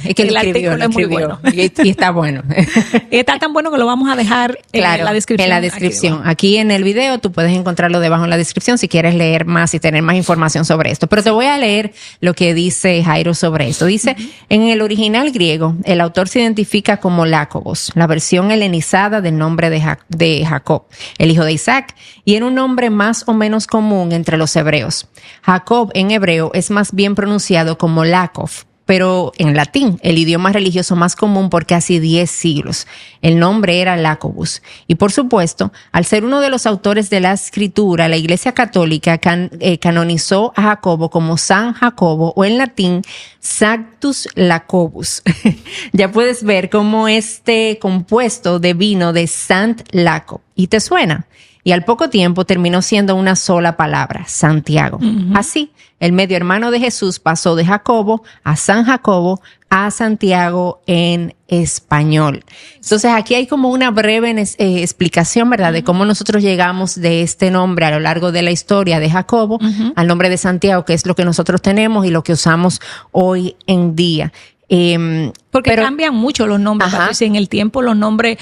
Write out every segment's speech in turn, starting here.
Es que el artículo es muy bueno. Y está bueno. Está tan bueno que lo vamos a dejar en la descripción. En la descripción. Aquí en el video tú puedes encontrarlo debajo en la descripción si quieres leer más y tener más información sobre esto. Pero te voy a leer lo que dice Jairo sobre esto. Dice, en el original griego, el autor se identifica como Jacobos, la versión helenizada del nombre de Jacob, el hijo de Isaac, y era un nombre más o menos común entre los hebreos. Jacob en hebreo es más bien pronunciado como Lakov, pero en latín, el idioma religioso más común por casi 10 siglos. El nombre era Jacobus. Y por supuesto, al ser uno de los autores de la escritura, la Iglesia Católica canonizó a Jacobo como San Jacobo, o en latín, Sanctus Jacobus. Ya puedes ver cómo este compuesto devino de Sant Jacob. ¿Y te suena? Y al poco tiempo terminó siendo una sola palabra, Santiago. Así, el medio hermano de Jesús pasó de Jacobo a San Jacobo a Santiago en español. Entonces aquí hay como una breve explicación, ¿verdad?, de cómo nosotros llegamos de este nombre a lo largo de la historia de Jacobo al nombre de Santiago, que es lo que nosotros tenemos y lo que usamos hoy en día. Porque cambian mucho los nombres, Patricia. En el tiempo los nombres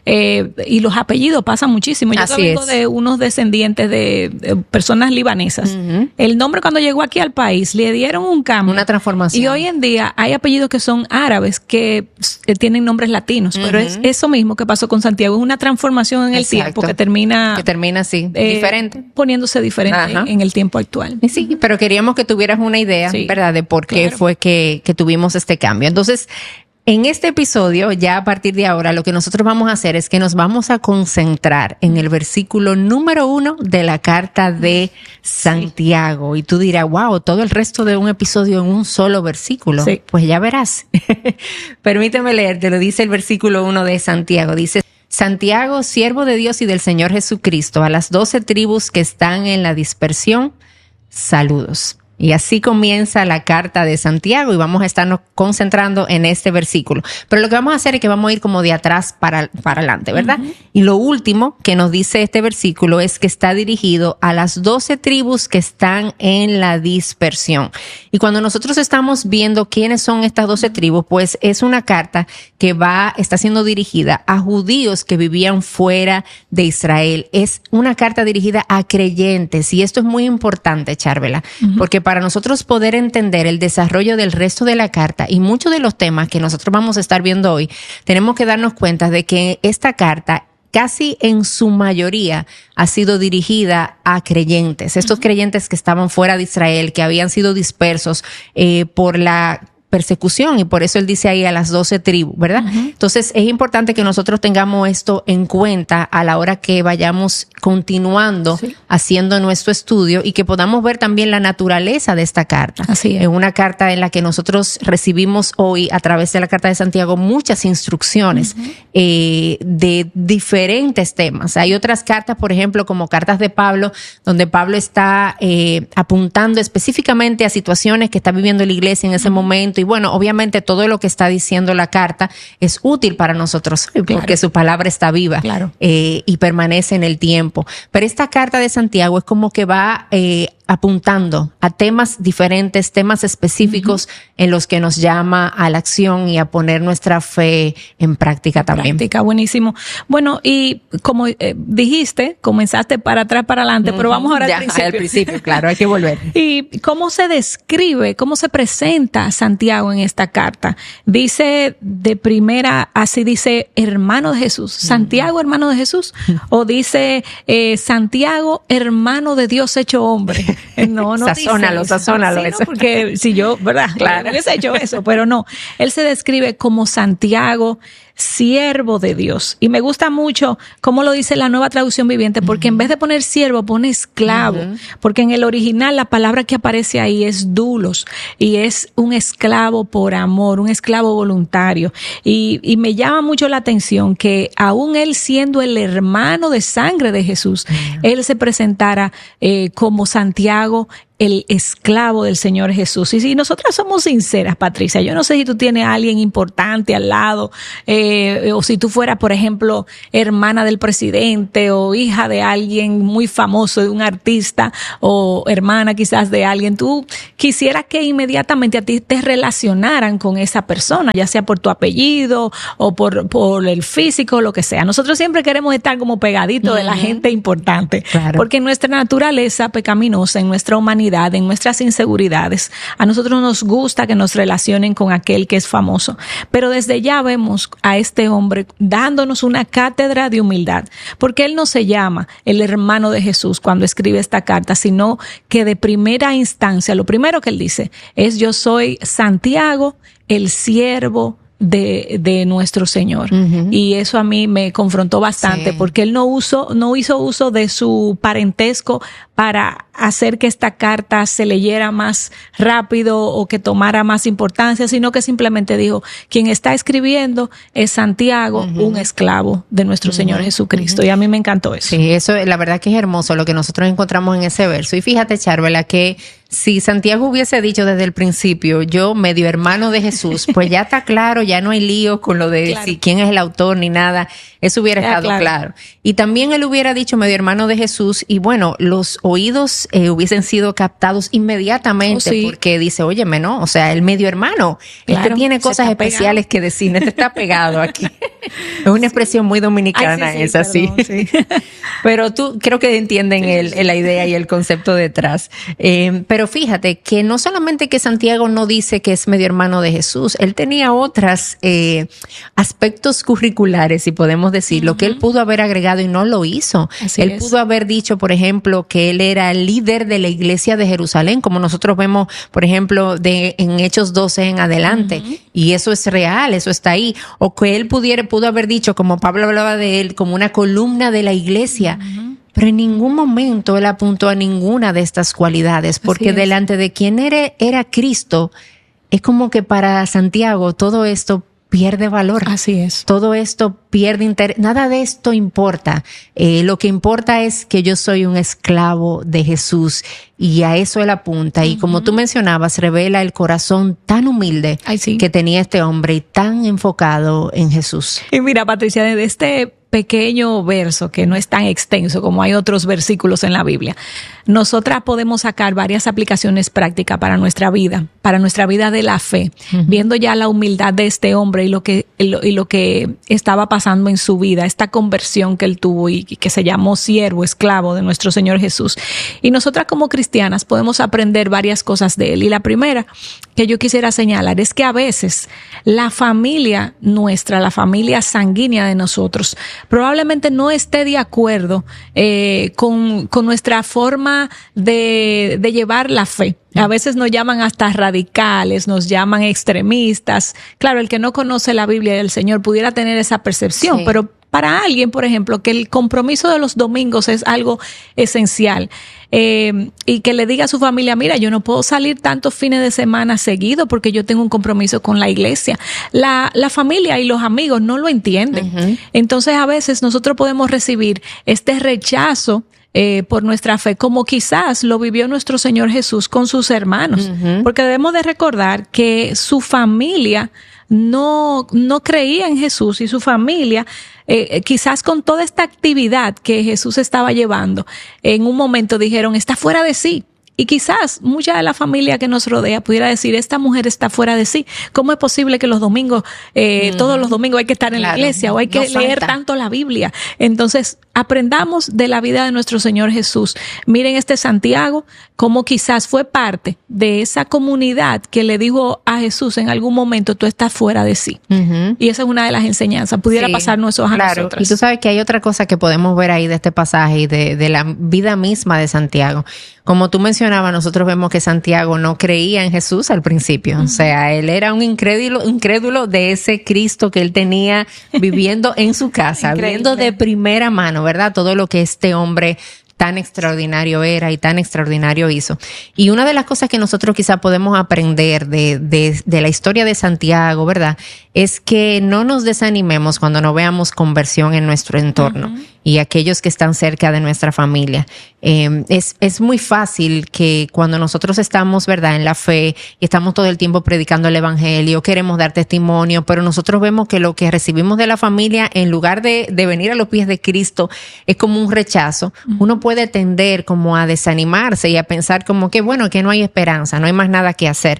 y los apellidos pasan muchísimo. Yo vengo de unos descendientes de personas libanesas. El nombre cuando llegó aquí al país le dieron un cambio. Una transformación. Y hoy en día hay apellidos que son árabes que tienen nombres latinos. Pero es eso mismo que pasó con Santiago. Es una transformación en el tiempo que termina así, diferente. Poniéndose diferente en el tiempo actual. Sí, pero queríamos que tuvieras una idea, ¿verdad?, de por qué fue que tuvimos este cambio. Entonces, en este episodio, ya a partir de ahora, lo que nosotros vamos a hacer es que nos vamos a concentrar en el versículo número 1 de la carta de Santiago. Y tú dirás, wow, todo el resto de un episodio en un solo versículo. Sí. Pues ya verás. Permíteme leerte, lo dice el versículo 1 de Santiago. Dice, Santiago, siervo de Dios y del Señor Jesucristo, a las 12 tribus que están en la dispersión, saludos. Y así comienza la carta de Santiago y vamos a estarnos concentrando en este versículo. Pero lo que vamos a hacer es que vamos a ir como de atrás para adelante, ¿verdad? Y lo último que nos dice este versículo es que está dirigido a las 12 tribus que están en la dispersión. Y cuando nosotros estamos viendo quiénes son estas 12 tribus, pues es una carta que está siendo dirigida a judíos que vivían fuera de Israel. Es una carta dirigida a creyentes y esto es muy importante, Charvela, porque para nosotros poder entender el desarrollo del resto de la carta y muchos de los temas que nosotros vamos a estar viendo hoy, tenemos que darnos cuenta de que esta carta casi en su mayoría ha sido dirigida a creyentes, estos creyentes que estaban fuera de Israel, que habían sido dispersos por la persecución, y por eso él dice ahí a las 12 tribus, ¿verdad? Entonces es importante que nosotros tengamos esto en cuenta a la hora que vayamos continuando haciendo nuestro estudio y que podamos ver también la naturaleza de esta carta. Así es. Es una carta en la que nosotros recibimos hoy a través de la carta de Santiago muchas instrucciones de diferentes temas. Hay otras cartas, por ejemplo, como cartas de Pablo, donde Pablo está apuntando específicamente a situaciones que está viviendo la iglesia en ese momento. Y bueno, obviamente todo lo que está diciendo la carta es útil para nosotros porque su palabra está viva y permanece en el tiempo. Pero esta carta de Santiago es como que va apuntando a temas diferentes, temas específicos en los que nos llama a la acción y a poner nuestra fe en práctica también. Buenísimo. Bueno, y como dijiste, comenzaste para atrás, para adelante, pero vamos ahora al principio, claro, hay que volver. ¿Y cómo se describe, cómo se presenta Santiago en esta carta? Dice de primera, así dice, hermano de Jesús. Santiago, hermano de Jesús. O dice Santiago, hermano de Dios hecho hombre. No sazónalo, ¿no? Porque si yo, ¿verdad? Claro, hubiese hecho eso, pero no. Él se describe como Santiago, siervo de Dios. Y me gusta mucho cómo lo dice la Nueva Traducción Viviente, porque en vez de poner siervo, pone esclavo. Porque en el original la palabra que aparece ahí es doulos, y es un esclavo por amor, un esclavo voluntario. Y me llama mucho la atención que aún él siendo el hermano de sangre de Jesús, él se presentara como Santiago, el esclavo del Señor Jesús. Y si nosotras somos sinceras, Patricia, yo no sé si tú tienes a alguien importante al lado, o si tú fueras, por ejemplo, hermana del presidente o hija de alguien muy famoso, de un artista, o hermana quizás de alguien, tú quisieras que inmediatamente a ti te relacionaran con esa persona, ya sea por tu apellido o por el físico, lo que sea. Nosotros siempre queremos estar como pegaditos de la gente importante, claro, porque en nuestra naturaleza pecaminosa, en nuestra humanidad, en nuestras inseguridades, a nosotros nos gusta que nos relacionen con aquel que es famoso. Pero desde ya vemos a este hombre dándonos una cátedra de humildad, porque él no se llama el hermano de Jesús cuando escribe esta carta, sino que de primera instancia, lo primero que él dice es: yo soy Santiago, el siervo de nuestro Señor. Uh-huh. Y eso a mí me confrontó bastante, sí, porque él no hizo uso de su parentesco para hacer que esta carta se leyera más rápido o que tomara más importancia, sino que simplemente dijo: quien está escribiendo es Santiago, uh-huh, un esclavo de nuestro, uh-huh, Señor Jesucristo. Uh-huh. Y a mí me encantó eso. Sí, eso la verdad que es hermoso lo que nosotros encontramos en ese verso. Y fíjate, Charvela, que si Santiago hubiese dicho desde el principio: yo medio hermano de Jesús, pues ya está claro, ya no hay lío con lo de claro, si quién es el autor ni nada. Eso hubiera estado claro. Y también él hubiera dicho medio hermano de Jesús, y bueno, los oídos hubiesen sido captados inmediatamente, sí, porque dice: óyeme, ¿no? O sea, el medio hermano, claro, tiene cosas especiales que decir, este está pegado aquí. Es una expresión muy dominicana. Ay, sí, esa, sí. Perdón, sí. Pero tú creo que entienden la idea y el concepto detrás. Pero fíjate que no solamente que Santiago no dice que es medio hermano de Jesús, él tenía otros aspectos curriculares, si podemos decirlo, uh-huh, que él pudo haber agregado y no lo hizo. Él pudo haber dicho, por ejemplo, que él era el líder de la iglesia de Jerusalén, como nosotros vemos, por ejemplo, en Hechos 12 en adelante. Uh-huh. Y eso es real, eso está ahí. O que él pudo haber dicho, como Pablo hablaba de él, como una columna de la iglesia. Uh-huh. Pero en ningún momento él apuntó a ninguna de estas cualidades, porque delante de quien era Cristo, es como que para Santiago todo esto pierde valor. Así es. Todo esto pierde interés. Nada de esto importa. Lo que importa es que yo soy un esclavo de Jesús, y a eso él apunta. Uh-huh. Y como tú mencionabas, revela el corazón tan humilde que tenía este hombre y tan enfocado en Jesús. Y mira, Patricia, desde este pequeño verso, que no es tan extenso como hay otros versículos en la Biblia, nosotras podemos sacar varias aplicaciones prácticas para nuestra vida de la fe, uh-huh, viendo ya la humildad de este hombre y lo que estaba pasando en su vida, esta conversión que él tuvo y que se llamó siervo, esclavo de nuestro Señor Jesús. Y nosotras como cristianas podemos aprender varias cosas de él. Y la primera que yo quisiera señalar es que a veces la familia nuestra, la familia sanguínea de nosotros, probablemente no esté de acuerdo con nuestra forma de llevar la fe. A veces nos llaman hasta radicales, nos llaman extremistas. Claro, el que no conoce la Biblia del Señor pudiera tener esa percepción, sí, pero para alguien, por ejemplo, que el compromiso de los domingos es algo esencial, y que le diga a su familia: mira, yo no puedo salir tantos fines de semana seguidos porque yo tengo un compromiso con la iglesia. La familia y los amigos no lo entienden. Uh-huh. Entonces, a veces nosotros podemos recibir este rechazo por nuestra fe, como quizás lo vivió nuestro Señor Jesús con sus hermanos. Uh-huh. Porque debemos de recordar que su familia no creía en Jesús, y su familia, quizás con toda esta actividad que Jesús estaba llevando, en un momento dijeron: está fuera de sí. Y quizás mucha de la familia que nos rodea pudiera decir: esta mujer está fuera de sí. ¿Cómo es posible que los domingos, todos los domingos hay que estar en la iglesia, o hay que leer tanto la Biblia? Entonces, aprendamos de la vida de nuestro Señor Jesús. Miren este Santiago, como quizás fue parte de esa comunidad que le dijo a Jesús en algún momento: tú estás fuera de sí. Uh-huh. Y esa es una de las enseñanzas. Pudiera pasarnos eso a nosotros. Y tú sabes que hay otra cosa que podemos ver ahí de este pasaje y de la vida misma de Santiago. Como tú mencionabas, nosotros vemos que Santiago no creía en Jesús al principio. Uh-huh. O sea, él era un incrédulo de ese Cristo que él tenía viviendo en su casa, viendo de primera mano, ¿verdad? Todo lo que este hombre tan extraordinario era y tan extraordinario hizo. Y una de las cosas que nosotros quizá podemos aprender de la historia de Santiago, ¿verdad?, es que no nos desanimemos cuando no veamos conversión en nuestro entorno. Uh-huh. y aquellos que están cerca de nuestra familia. Es muy fácil que cuando nosotros estamos, ¿verdad?, en la fe y estamos todo el tiempo predicando el evangelio, queremos dar testimonio, pero nosotros vemos que lo que recibimos de la familia, en lugar de venir a los pies de Cristo, es como un rechazo. Uno puede tender como a desanimarse y a pensar como que, bueno, que no hay esperanza, no hay más nada que hacer.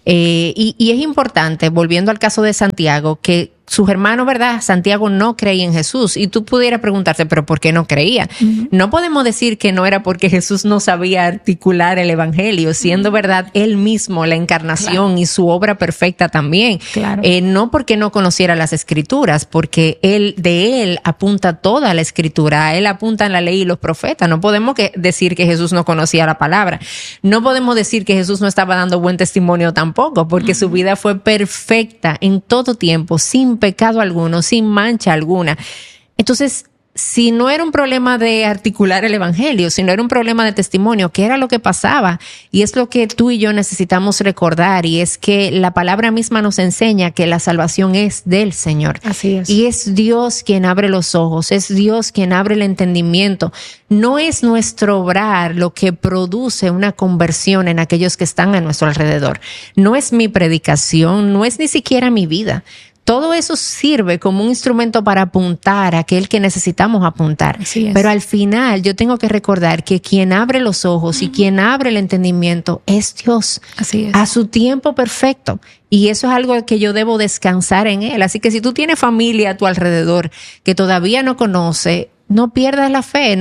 Y es importante, volviendo al caso de Santiago, que sus hermanos, ¿verdad? Santiago no creía en Jesús, y tú pudieras preguntarte, ¿pero por qué no creía? No podemos decir que no era porque Jesús no sabía articular el evangelio, siendo verdad él mismo la encarnación y su obra perfecta también. No porque no conociera las escrituras, porque de él apunta toda la escritura, a él apuntan la ley y los profetas. No podemos decir que Jesús no conocía la palabra. No podemos decir que Jesús no estaba dando buen testimonio tampoco, porque su vida fue perfecta en todo tiempo, sin pecado alguno, sin mancha alguna. Entonces, si no era un problema de articular el evangelio, si no era un problema de testimonio, ¿qué era lo que pasaba? Y es lo que tú y yo necesitamos recordar, y es que la palabra misma nos enseña que la salvación es del Señor. Así es. Y es Dios quien abre los ojos, es Dios quien abre el entendimiento. No es nuestro obrar lo que produce una conversión en aquellos que están a nuestro alrededor. No es mi predicación, no es ni siquiera mi vida. Todo eso sirve como un instrumento para apuntar a aquel que necesitamos apuntar. Pero al final yo tengo que recordar que quien abre los ojos y quien abre el entendimiento es Dios. Así es. A su tiempo perfecto. Y eso es algo que yo debo descansar en Él. Así que si tú tienes familia a tu alrededor que todavía no conoce, no pierdas la fe,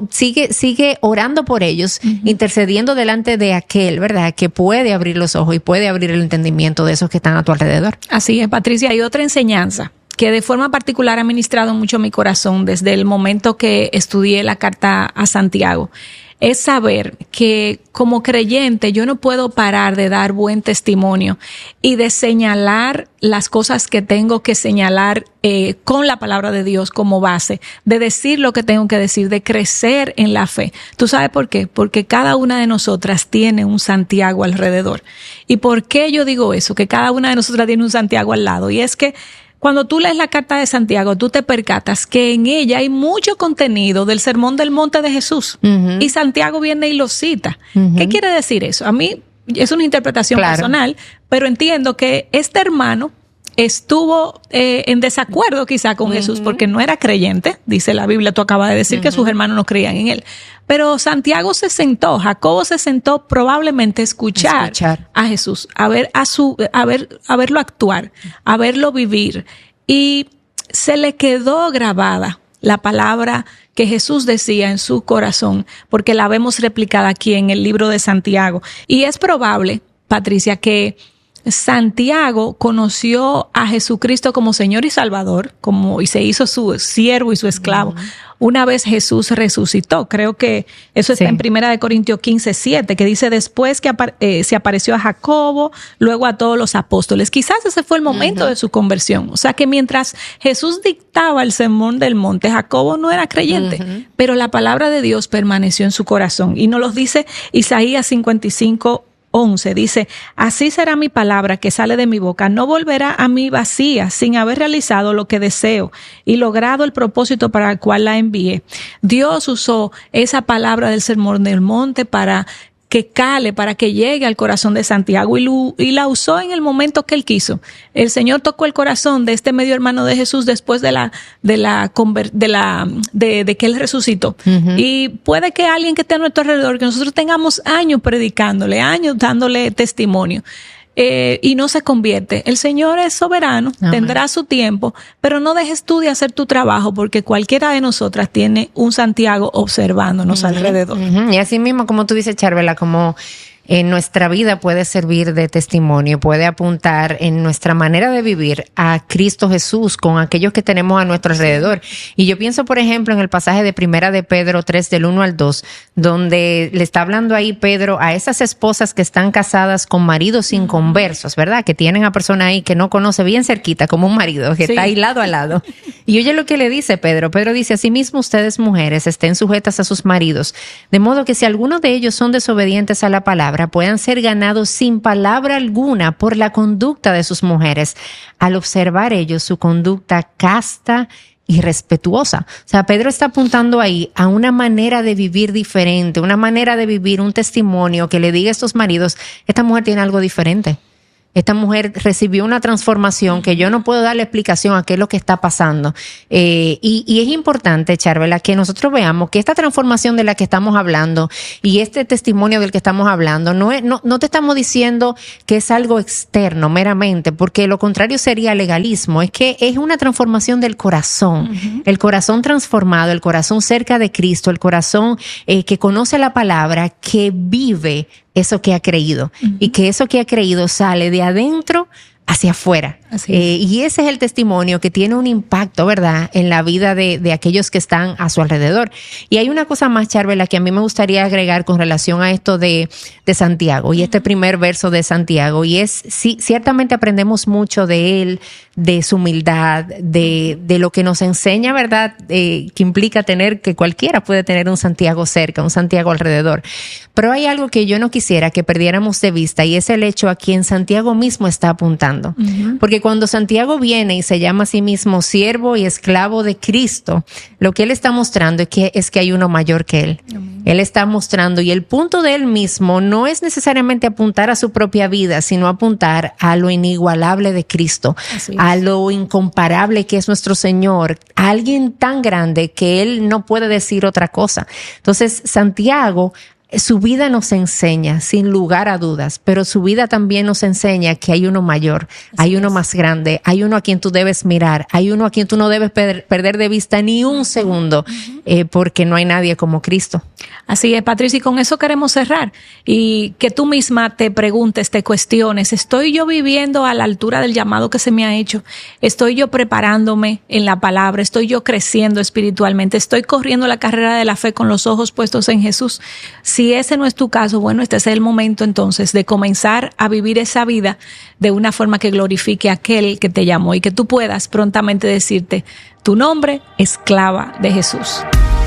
sigue orando por ellos, intercediendo delante de aquel, ¿verdad?, que puede abrir los ojos y puede abrir el entendimiento de esos que están a tu alrededor. Así es, Patricia. Hay otra enseñanza que de forma particular ha ministrado mucho mi corazón desde el momento que estudié la carta a Santiago. Es saber que como creyente yo no puedo parar de dar buen testimonio y de señalar las cosas que tengo que señalar con la palabra de Dios como base, de decir lo que tengo que decir, de crecer en la fe. ¿Tú sabes por qué? Porque cada una de nosotras tiene un Santiago alrededor. ¿Y por qué yo digo eso? Que cada una de nosotras tiene un Santiago al lado. Y es que cuando tú lees la carta de Santiago, tú te percatas que en ella hay mucho contenido del Sermón del Monte de Jesús. Y Santiago viene y lo cita. ¿Qué quiere decir eso? A mí es una interpretación personal, pero entiendo que este hermano estuvo en desacuerdo quizá con Jesús porque no era creyente. Dice la Biblia, tú acabas de decir que sus hermanos no creían en él. Pero Santiago Jacobo se sentó probablemente a escuchar a Jesús, a verlo actuar, a verlo vivir. Y se le quedó grabada la palabra que Jesús decía en su corazón, porque la vemos replicada aquí en el libro de Santiago. Y es probable, Patricia, que Santiago conoció a Jesucristo como Señor y Salvador, y se hizo su siervo y su esclavo. Una vez Jesús resucitó. Creo que eso está en 1 Corintios 15:7, que dice después que se apareció a Jacobo, luego a todos los apóstoles. Quizás ese fue el momento de su conversión. O sea que mientras Jesús dictaba el sermón del monte, Jacobo no era creyente, pero la palabra de Dios permaneció en su corazón. Y nos lo dice Isaías 55:11, dice, así será mi palabra que sale de mi boca, no volverá a mí vacía, sin haber realizado lo que deseo y logrado el propósito para el cual la envié. Dios usó esa palabra del sermón del monte para que cale, para que llegue al corazón de Santiago, y la usó en el momento que él quiso. El Señor tocó el corazón de este medio hermano de Jesús después de que él resucitó. Y puede que alguien que esté a nuestro alrededor, que nosotros tengamos años predicándole, años dándole testimonio, y no se convierte. El Señor es soberano, tendrá su tiempo, pero no dejes tú de hacer tu trabajo, porque cualquiera de nosotras tiene un Santiago observándonos alrededor. Y así mismo, como tú dices, Charvela, como en nuestra vida puede servir de testimonio, puede apuntar en nuestra manera de vivir a Cristo Jesús con aquellos que tenemos a nuestro alrededor. Y yo pienso, por ejemplo, en el pasaje de 1 de Pedro 3, del 1 al 2, donde le está hablando ahí Pedro a esas esposas que están casadas con maridos inconversos, ¿verdad? Que tienen a persona ahí que no conoce bien cerquita, como un marido que está ahí lado a lado. Y oye lo que le dice Pedro. Pedro dice, asimismo ustedes mujeres estén sujetas a sus maridos, de modo que si alguno de ellos son desobedientes a la palabra, puedan ser ganados sin palabra alguna por la conducta de sus mujeres, al observar ellos su conducta casta y respetuosa. O sea, Pedro está apuntando ahí a una manera de vivir diferente, una manera de vivir, un testimonio que le diga a estos maridos, esta mujer tiene algo diferente. Esta mujer recibió una transformación que yo no puedo darle explicación a qué es lo que está pasando. Y es importante, Charvela, que nosotros veamos que esta transformación de la que estamos hablando y este testimonio del que estamos hablando, no te estamos diciendo que es algo externo meramente, porque lo contrario sería legalismo. Es que es una transformación del corazón. Uh-huh. El corazón transformado, el corazón cerca de Cristo, el corazón que conoce la palabra, que vive eso que ha creído. Uh-huh. Y que eso que ha creído sale de adentro hacia afuera. Y ese es el testimonio que tiene un impacto, ¿verdad?, en la vida de aquellos que están a su alrededor. Y hay una cosa más, Charvela, que a mí me gustaría agregar con relación a esto de Santiago y este primer verso de Santiago. Y es, sí, ciertamente aprendemos mucho de él, de su humildad, de lo que nos enseña, ¿verdad?, que implica que cualquiera puede tener un Santiago cerca, un Santiago alrededor. Pero hay algo que yo no quisiera que perdiéramos de vista, y es el hecho a quien Santiago mismo está apuntando. Uh-huh. Porque cuando Santiago viene y se llama a sí mismo siervo y esclavo de Cristo, lo que él está mostrando es que hay uno mayor que él. Uh-huh. Él está mostrando, y el punto de él mismo no es necesariamente apuntar a su propia vida, sino apuntar a lo inigualable de Cristo, a lo incomparable que es nuestro Señor, a alguien tan grande que él no puede decir otra cosa. Entonces, Santiago, su vida nos enseña, sin lugar a dudas, pero su vida también nos enseña que hay uno mayor, hay uno más grande, hay uno a quien tú debes mirar, hay uno a quien tú no debes perder de vista ni un segundo, porque no hay nadie como Cristo. Así es, Patricia, y con eso queremos cerrar, y que tú misma te preguntes, te cuestiones, ¿estoy yo viviendo a la altura del llamado que se me ha hecho? ¿Estoy yo preparándome en la palabra? ¿Estoy yo creciendo espiritualmente? ¿Estoy corriendo la carrera de la fe con los ojos puestos en Jesús? Si ese no es tu caso, bueno, este es el momento entonces de comenzar a vivir esa vida de una forma que glorifique a aquel que te llamó y que tú puedas prontamente decirte tu nombre, esclava de Jesús.